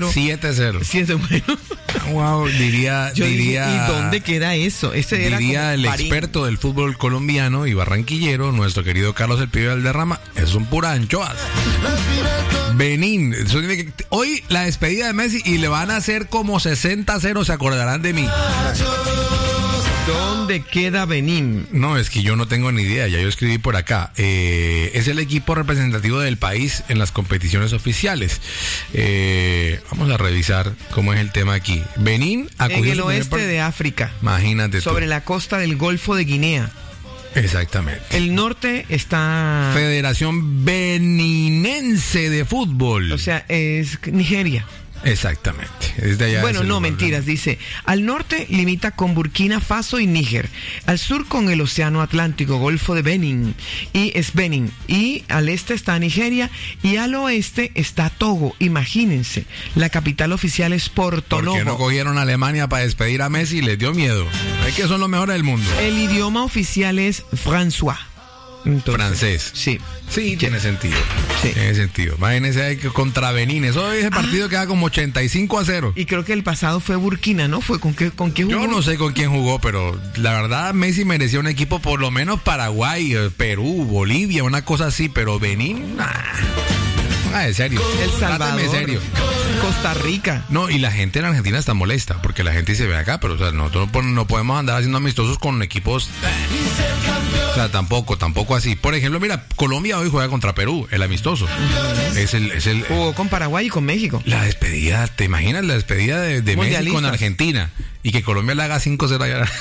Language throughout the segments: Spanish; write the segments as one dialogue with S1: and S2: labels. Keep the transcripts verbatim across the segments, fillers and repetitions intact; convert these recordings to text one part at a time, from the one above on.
S1: cero.
S2: siete cero.
S1: siete, bueno.
S2: Wow, diría,
S1: Yo
S2: diría.
S1: dije, ¿y dónde queda eso? Ese
S2: diría
S1: era
S2: el
S1: Parín.
S2: experto del fútbol colombiano y barranquillero, nuestro querido Carlos El Pibe Valderrama. Esos son puras anchoas. Benín. Eso tiene que, hoy la despedida de Messi y le van a hacer como sesenta a cero, se acordarán de mí.
S1: ¿Dónde queda Benín?
S2: No, es que yo no tengo ni idea, ya yo escribí por acá. Eh, es el equipo representativo del país en las competiciones oficiales. Eh, vamos a revisar cómo es el tema aquí. Benín
S1: en el oeste par... de África.
S2: Imagínate
S1: sobre
S2: tú.
S1: la costa del Golfo de Guinea.
S2: Exactamente.
S1: El norte está...
S2: Federación Beninense de Fútbol.
S1: O sea, es Nigeria.
S2: Exactamente. Desde allá
S1: bueno, no, mentiras, dice. Al norte limita con Burkina Faso y Níger. Al sur con el Océano Atlántico, Golfo de Benin. Y es Benin. Y al este está Nigeria. Y al oeste está Togo. Imagínense. La capital oficial es Porto Novo.
S2: ¿Por qué no cogieron a Alemania para despedir a Messi y les dio miedo? Es que son los mejores del mundo.
S1: El idioma oficial es François. Entonces,
S2: francés.
S1: Sí.
S2: Sí, tiene sentido.
S1: Sí.
S2: Tiene sentido. Imagínense que contra Benín. Eso ese partido ah. queda como ochenta y cinco a cero.
S1: Y creo que el pasado fue Burkina, ¿no? ¿Fue con qué, con qué jugó?
S2: Yo no sé con quién jugó, pero la verdad Messi merecía un equipo por lo menos Paraguay, Perú, Bolivia, una cosa así, pero Benín, nah. Ah, en serio.
S1: El Salvador.
S2: En serio.
S1: Costa Rica.
S2: No, y la gente en Argentina está molesta, porque la gente dice, ve acá, pero o sea, nosotros no podemos andar haciendo amistosos con equipos. O sea, tampoco, tampoco así. Por ejemplo, mira, Colombia hoy juega contra Perú, el amistoso. Es el, es el.
S1: Jugó con Paraguay y con México.
S2: La despedida, ¿te imaginas la despedida de, de México con Argentina? Y que Colombia le haga cinco cero allá.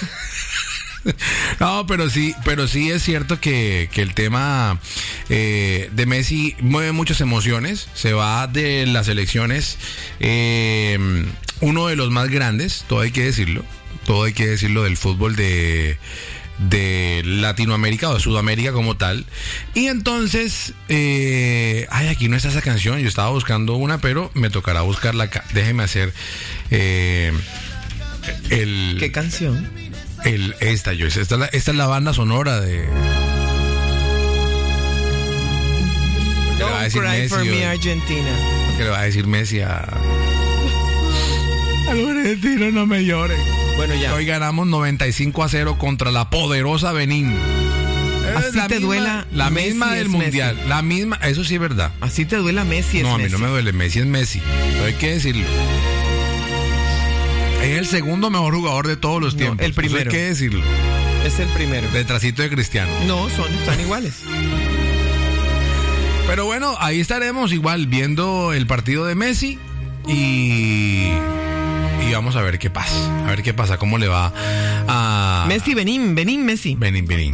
S2: No, pero sí, pero sí es cierto que, que el tema eh, de Messi mueve muchas emociones. Se va de las elecciones eh, uno de los más grandes, todo hay que decirlo, todo hay que decirlo del fútbol de de Latinoamérica o de Sudamérica como tal. Y entonces eh, ay, aquí no está esa canción. Yo estaba buscando una, pero me tocará buscarla acá. Déjeme hacer eh, el
S1: ¿qué canción?
S2: El, esta, yo, esta, es la, esta es la banda sonora de.
S1: Don't cry Messi, for me, Argentina.
S2: ¿Qué le va a decir Messi a. A los argentinos, no me lloren.
S1: Bueno, ya.
S2: Hoy ganamos noventa y cinco a cero contra la poderosa Benín.
S1: Así
S2: la
S1: te
S2: misma,
S1: duela.
S2: La
S1: Messi
S2: misma del mundial.
S1: Messi.
S2: La misma, eso sí es verdad.
S1: Así te duela Messi. Es
S2: no, a mí
S1: Messi.
S2: no me duele. Messi es Messi. Pero hay que decirlo. Es el segundo mejor jugador de todos los tiempos.
S1: No, el primero.
S2: Eso hay que decirlo.
S1: Es el primero.
S2: Detrásito de Cristiano.
S1: No, son, están iguales.
S2: Pero bueno, ahí estaremos igual viendo el partido de Messi y, y vamos a ver qué pasa. A ver qué pasa, cómo le va a...
S1: Messi, Benín, Benín, Messi.
S2: Benín, Benín.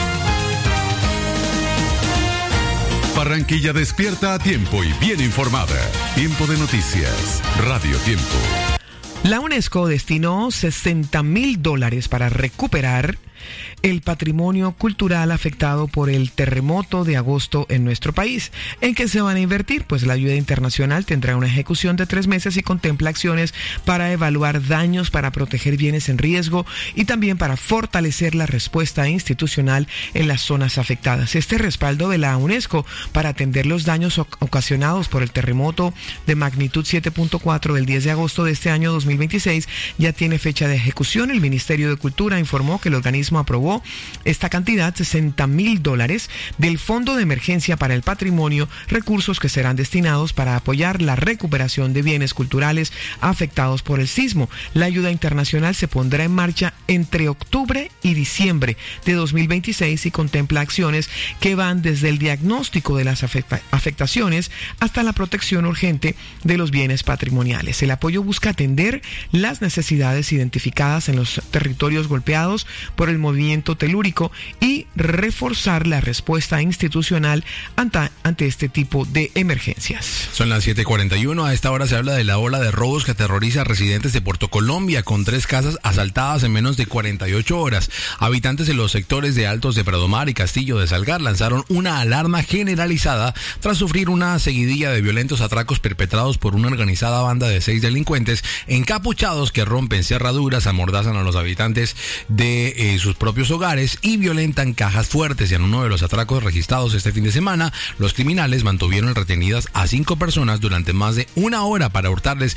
S3: Barranquilla despierta a tiempo y bien informada. Tiempo de noticias. Radio Tiempo.
S1: La UNESCO destinó sesenta mil dólares para recuperar el patrimonio cultural afectado por el terremoto de agosto en nuestro país. ¿En qué se van a invertir? Pues la ayuda internacional tendrá una ejecución de tres meses y contempla acciones para evaluar daños, para proteger bienes en riesgo y también para fortalecer la respuesta institucional en las zonas afectadas. Este respaldo de la UNESCO para atender los daños ocasionados por el terremoto de magnitud siete punto cuatro del diez de agosto de este año dos mil veintiséis ya tiene fecha de ejecución. El Ministerio de Cultura informó que el organismo aprobó esta cantidad, sesenta mil dólares, del Fondo de Emergencia para el Patrimonio, recursos que serán destinados para apoyar la recuperación de bienes culturales afectados por el sismo. La ayuda internacional se pondrá en marcha entre octubre y diciembre de dos mil veintiséis y contempla acciones que van desde el diagnóstico de las afecta- afectaciones hasta la protección urgente de los bienes patrimoniales. El apoyo busca atender las necesidades identificadas en los territorios golpeados por el movimiento telúrico y reforzar la respuesta institucional ante, ante este tipo de emergencias.
S2: Son las siete cuarenta y uno. A esta hora se habla de la ola de robos que aterroriza a residentes de Puerto Colombia, con tres casas asaltadas en menos de cuarenta y ocho horas. Habitantes de los sectores de Altos de Pradomar y Castillo de Salgar lanzaron una alarma generalizada tras sufrir una seguidilla de violentos atracos perpetrados por una organizada banda de seis delincuentes encapuchados que rompen cerraduras, amordazan a los habitantes de eh, sus propios hogares y violentan cajas fuertes. Y en uno de los atracos registrados este fin de semana, los criminales mantuvieron retenidas a cinco personas durante más de una hora para hurtarles